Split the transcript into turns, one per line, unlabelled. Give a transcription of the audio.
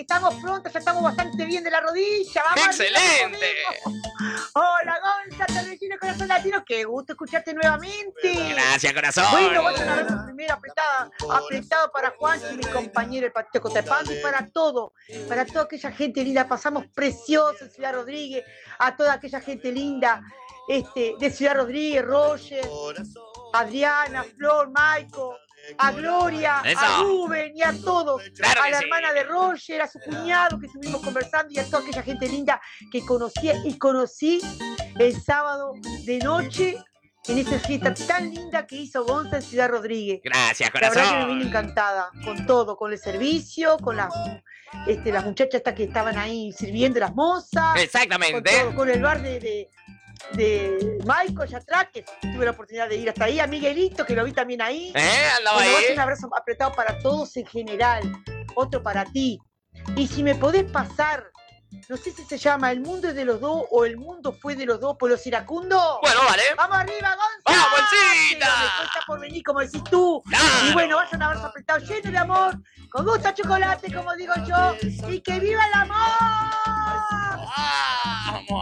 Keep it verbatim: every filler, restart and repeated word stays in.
estamos prontos, ya estamos bastante bien de la rodilla. Vamos
¡Excelente!
Hola, Gonza, Torrecino, Corazón Latino. Qué gusto escucharte nuevamente.
Gracias, corazón.
Bueno, bueno, una vez primero apretada, apretado para Juan y mi compañero, el Patito Cotepango, y para todo, para toda aquella gente linda. Pasamos precioso en Ciudad Rodríguez, a toda aquella gente linda este, de Ciudad Rodríguez, Roger, Adriana, Flor, Maico, a Gloria,
Eso.
a Rubén y a todos,
Claro
a
que
la
sí.
hermana de Roger, a su cuñado que estuvimos conversando y a toda aquella gente linda que conocí y conocí el sábado de noche en esa fiesta tan linda que hizo Gonza en Ciudad Rodríguez.
Gracias,
La verdad que me
corazón.
vine encantada con todo, con el servicio, con las, este, las muchachas estas que estaban ahí sirviendo, las mozas, con,
Exactamente.
todo, con el bar de, de, de Michael allá atrás, que tuve la oportunidad de ir hasta ahí, a Miguelito, que lo vi también ahí.
¿Eh? Andaba
Bueno,
ahí.
un abrazo apretado para todos en general, otro para ti. Y si me podés pasar, no sé si se llama El Mundo es de los Dos o El Mundo fue de los Dos por los iracundos.
Bueno, vale.
¡Vamos arriba, Gonza!
¡Vamos, Bolsita!
Que lo mejor está por venir, como decís tú.
Claro.
Y bueno, vaya un abrazo apretado lleno de amor, con gusto a chocolate, como digo yo, y que viva el amor.
Vamos.